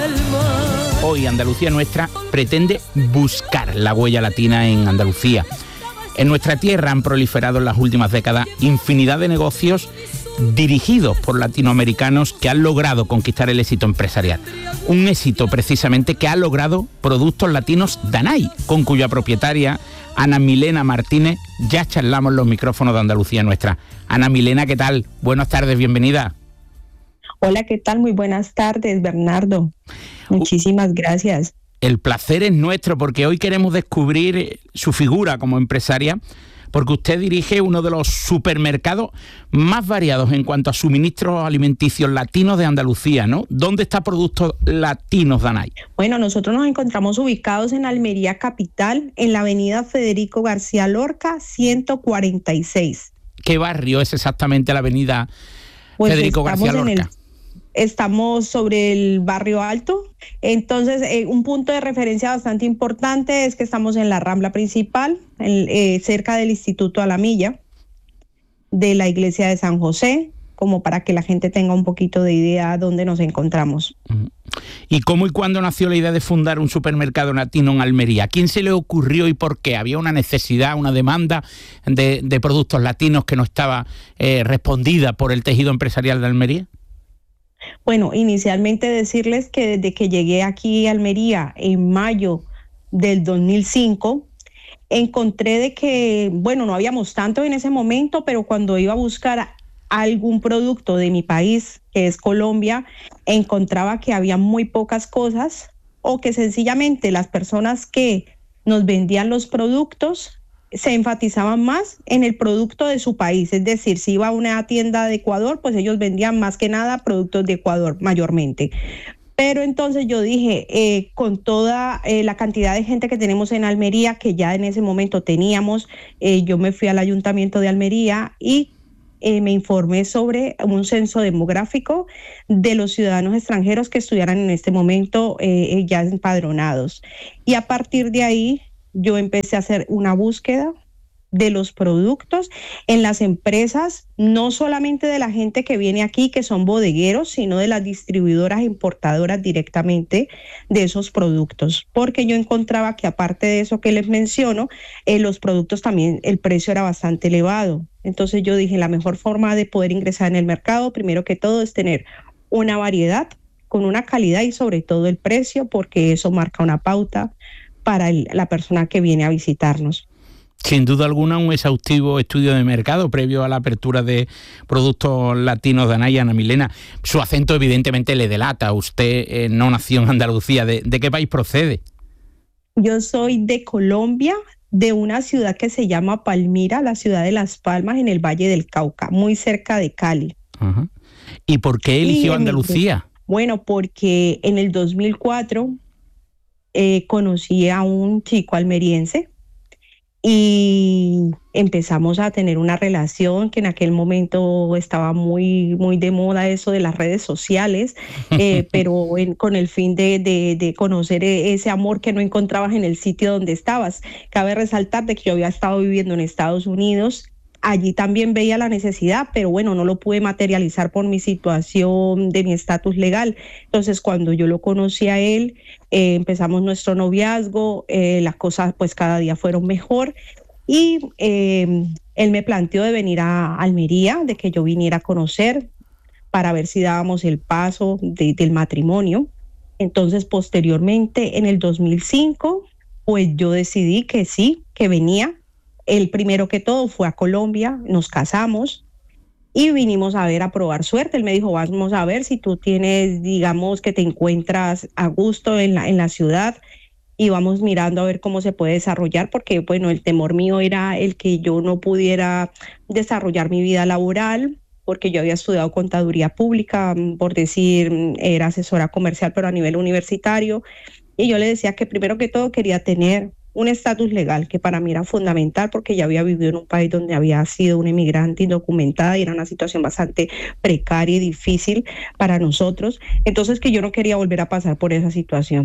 Hoy Andalucía Nuestra pretende buscar la huella latina en Andalucía. En nuestra tierra han proliferado en las últimas décadas infinidad de negocios dirigidos por latinoamericanos que han logrado conquistar el éxito empresarial. Un éxito precisamente que ha logrado Productos Latinos Danay, con cuya propietaria, Ana Milena Martínez, ya charlamos en los micrófonos de Andalucía Nuestra. Ana Milena, ¿qué tal? Buenas tardes, bienvenida. Hola, ¿qué tal? Muy buenas tardes, Bernardo. Muchísimas gracias. El placer es nuestro porque hoy queremos descubrir su figura como empresaria, porque usted dirige uno de los supermercados más variados en cuanto a suministros alimenticios latinos de Andalucía, ¿no? ¿Dónde está Productos Latinos Danay? Bueno, nosotros nos encontramos ubicados en Almería Capital, en la avenida Federico García Lorca, 146. ¿Qué barrio es exactamente la avenida Federico García Lorca? Estamos sobre el barrio Alto. Entonces, un punto de referencia bastante importante es que estamos en la Rambla principal, cerca del Instituto Alamilla, de la iglesia de San José, como para que la gente tenga un poquito de idea de dónde nos encontramos. ¿Y cómo y cuándo nació la idea de fundar un supermercado latino en Almería? ¿A quién se le ocurrió y por qué? ¿Había una necesidad, una demanda de productos latinos que no estaba respondida por el tejido empresarial de Almería? Bueno, inicialmente decirles que desde que llegué aquí a Almería en mayo del 2005, encontré de que, bueno, no habíamos tanto en ese momento, pero cuando iba a buscar algún producto de mi país, que es Colombia, encontraba que había muy pocas cosas o que sencillamente las personas que nos vendían los productos se enfatizaban más en el producto de su país. Es decir, si iba a una tienda de Ecuador, pues ellos vendían más que nada productos de Ecuador mayormente. Pero entonces yo dije, con toda la cantidad de gente que tenemos en Almería, que ya en ese momento teníamos, yo me fui al Ayuntamiento de Almería y me informé sobre un censo demográfico de los ciudadanos extranjeros que estuvieran en este momento ya empadronados. Y a partir de ahí yo empecé a hacer una búsqueda de los productos en las empresas, no solamente de la gente que viene aquí, que son bodegueros, sino de las distribuidoras e importadoras directamente de esos productos. Porque yo encontraba que aparte de eso que les menciono, los productos también, el precio era bastante elevado. Entonces yo dije, la mejor forma de poder ingresar en el mercado, primero que todo, es tener una variedad con una calidad y sobre todo el precio, porque eso marca una pauta para la persona que viene a visitarnos. Sin duda alguna, un exhaustivo estudio de mercado previo a la apertura de Productos Latinos Danay. Ana Milena, su acento evidentemente le delata. Usted no nació en Andalucía. ¿De qué país procede? Yo soy de Colombia, de una ciudad que se llama Palmira, la ciudad de Las Palmas, en el Valle del Cauca, muy cerca de Cali. Ajá. ¿Y por qué eligió Andalucía? Bueno, porque en el 2004 conocí a un chico almeriense y empezamos a tener una relación que en aquel momento estaba muy, muy de moda eso de las redes sociales, pero con el fin de conocer ese amor que no encontrabas en el sitio donde estabas. Cabe resaltar de que yo había estado viviendo en Estados Unidos. Allí también veía la necesidad, pero bueno, no lo pude materializar por mi situación de mi estatus legal. Entonces, cuando yo lo conocí a él, empezamos nuestro noviazgo, las cosas pues cada día fueron mejor y él me planteó de venir a Almería, de que yo viniera a conocer para ver si dábamos el paso del matrimonio. Entonces, posteriormente, en el 2005, pues yo decidí que sí, que venía. El primero que todo fue a Colombia, nos casamos y vinimos a ver, a probar suerte. Él me dijo, vamos a ver si tú tienes, digamos, que te encuentras a gusto en la ciudad y vamos mirando a ver cómo se puede desarrollar, porque, bueno, el temor mío era el que yo no pudiera desarrollar mi vida laboral, porque yo había estudiado contaduría pública, por decir, era asesora comercial, pero a nivel universitario. Y yo le decía que primero que todo quería tener un estatus legal, que para mí era fundamental porque ya había vivido en un país donde había sido una inmigrante indocumentada y era una situación bastante precaria y difícil para nosotros. Entonces que yo no quería volver a pasar por esa situación.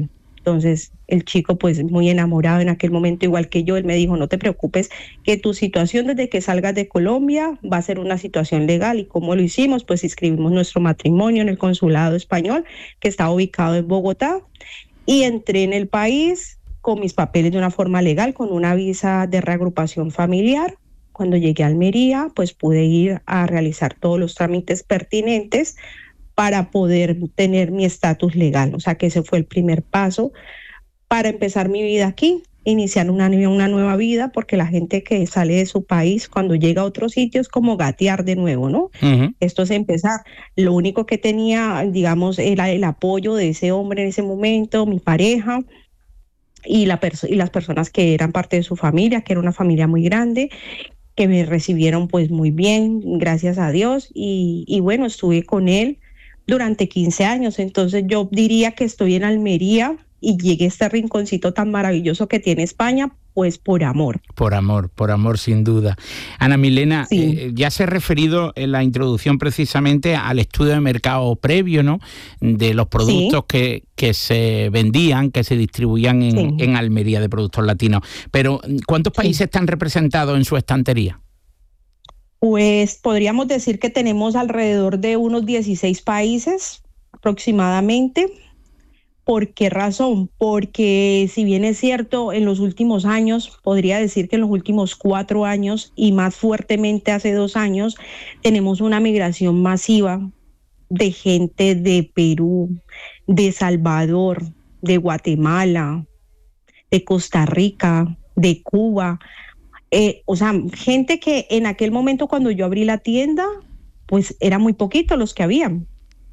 Entonces el chico pues muy enamorado en aquel momento, igual que yo, él me dijo, no te preocupes, que tu situación desde que salgas de Colombia va a ser una situación legal. ¿Y cómo lo hicimos? Pues inscribimos nuestro matrimonio en el consulado español, que está ubicado en Bogotá, y entré en el país con mis papeles de una forma legal, con una visa de reagrupación familiar. Cuando llegué a Almería, pues pude ir a realizar todos los trámites pertinentes para poder tener mi estatus legal. O sea que ese fue el primer paso para empezar mi vida aquí, iniciar una nueva vida, porque la gente que sale de su país cuando llega a otro sitio es como gatear de nuevo, ¿no? Uh-huh. Esto es empezar. Lo único que tenía, digamos, era el apoyo de ese hombre en ese momento, mi pareja, y las personas que eran parte de su familia, que era una familia muy grande, que me recibieron pues muy bien, gracias a Dios, y bueno, estuve con él durante 15 años, entonces yo diría que estoy en Almería y llegué a este rinconcito tan maravilloso que tiene España, pues por amor. Por amor, sin duda. Ana Milena, sí. Ya se ha referido en la introducción precisamente al estudio de mercado previo, ¿no? De los productos sí. que se vendían, que se distribuían en Almería de productos latinos. Pero, ¿cuántos países están representados en su estantería? Pues podríamos decir que tenemos alrededor de unos 16 países aproximadamente. ¿Por qué razón? Porque si bien es cierto, en los últimos años, podría decir que en los últimos 4 años y más fuertemente hace 2 años, tenemos una migración masiva de gente de Perú, de Salvador, de Guatemala, de Costa Rica, de Cuba. O sea, gente que en aquel momento cuando yo abrí la tienda, pues eran muy poquitos los que habían.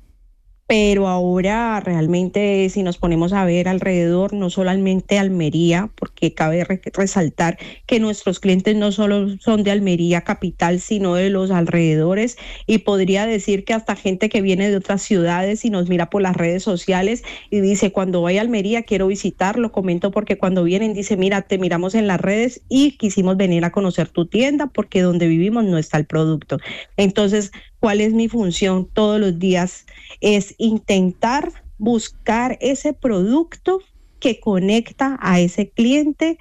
Pero ahora realmente si nos ponemos a ver alrededor, no solamente Almería, porque cabe resaltar que nuestros clientes no solo son de Almería capital, sino de los alrededores, y podría decir que hasta gente que viene de otras ciudades y nos mira por las redes sociales y dice, cuando vaya a Almería quiero visitarlo, comento porque cuando vienen dice, mira, te miramos en las redes y quisimos venir a conocer tu tienda porque donde vivimos no está el producto. Entonces, ¿cuál es mi función todos los días? Es intentar buscar ese producto que conecta a ese cliente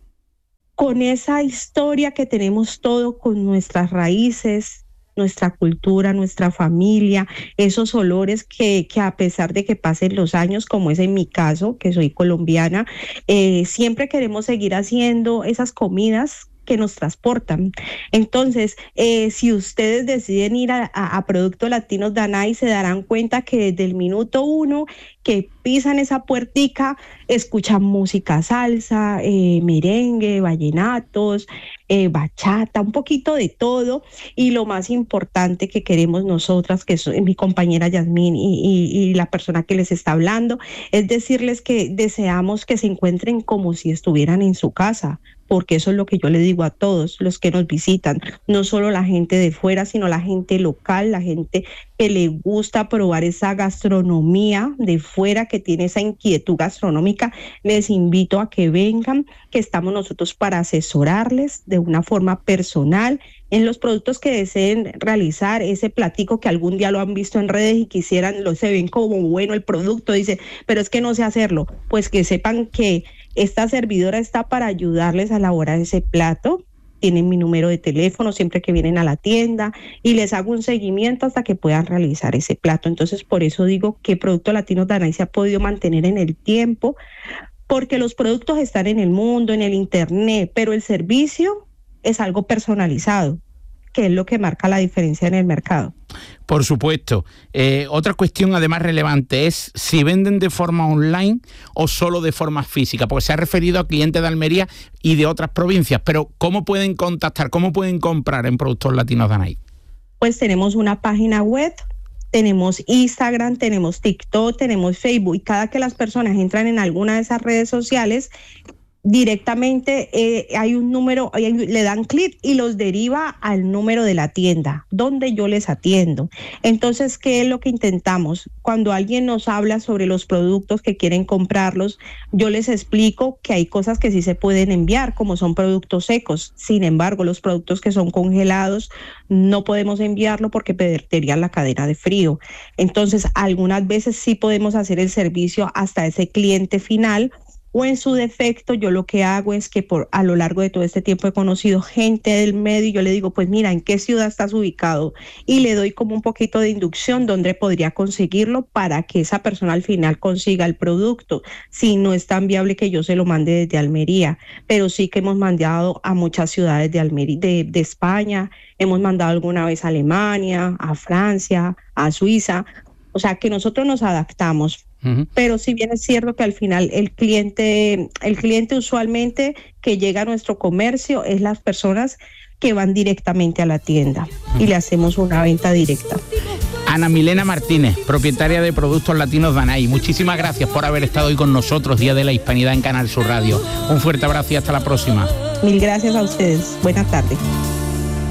con esa historia que tenemos todo, con nuestras raíces, nuestra cultura, nuestra familia, esos olores que a pesar de que pasen los años, como es en mi caso, que soy colombiana, siempre queremos seguir haciendo esas comidas que nos transportan. Entonces, si ustedes deciden ir a Productos Latinos Danay, se darán cuenta que desde el minuto 1 que pisan esa puertica, escuchan música salsa, merengue, vallenatos, bachata, un poquito de todo, y lo más importante que queremos nosotras, que es mi compañera Yasmín y la persona que les está hablando, es decirles que deseamos que se encuentren como si estuvieran en su casa, porque eso es lo que yo le digo a todos los que nos visitan, no solo la gente de fuera, sino la gente local, la gente que le gusta probar esa gastronomía de fuera, que tiene esa inquietud gastronómica. Les invito a que vengan, que estamos nosotros para asesorarles de una forma personal en los productos que deseen realizar, ese platico que algún día lo han visto en redes y quisieran, se ven como bueno el producto, dice, pero es que no sé hacerlo. Pues que sepan que esta servidora está para ayudarles a elaborar ese plato. Tienen mi número de teléfono siempre que vienen a la tienda y les hago un seguimiento hasta que puedan realizar ese plato. Entonces, por eso digo que Productos Latinos Danay se ha podido mantener en el tiempo, porque los productos están en el mundo, en el internet, pero el servicio es algo personalizado, que es lo que marca la diferencia en el mercado. Por supuesto. Otra cuestión además relevante es si venden de forma online o solo de forma física, porque se ha referido a clientes de Almería y de otras provincias, pero ¿cómo pueden contactar, cómo pueden comprar en Productos Latinos Danay? Pues tenemos una página web, tenemos Instagram, tenemos TikTok, tenemos Facebook, y cada que las personas entran en alguna de esas redes sociales, directamente hay un número, le dan clic y los deriva al número de la tienda donde yo les atiendo. Entonces, ¿qué es lo que intentamos? Cuando alguien nos habla sobre los productos que quieren comprarlos, yo les explico que hay cosas que sí se pueden enviar, como son productos secos. Sin embargo, los productos que son congelados no podemos enviarlo porque perderían la cadena de frío. Entonces, algunas veces sí podemos hacer el servicio hasta ese cliente final, o en su defecto, yo lo que hago es que a lo largo de todo este tiempo he conocido gente del medio y yo le digo, pues mira, ¿en qué ciudad estás ubicado? Y le doy como un poquito de inducción donde podría conseguirlo para que esa persona al final consiga el producto. Si no es tan viable que yo se lo mande desde Almería, pero sí que hemos mandado a muchas ciudades de Almería, de España, hemos mandado alguna vez a Alemania, a Francia, a Suiza. O sea, que nosotros nos adaptamos. Pero si bien es cierto que al final el cliente usualmente que llega a nuestro comercio es las personas que van directamente a la tienda y le hacemos una venta directa. Ana Milena Martínez, propietaria de Productos Latinos Danay, muchísimas gracias por haber estado hoy con nosotros, Día de la Hispanidad en Canal Sur Radio. Un fuerte abrazo y hasta la próxima. Mil gracias a ustedes. Buenas tardes.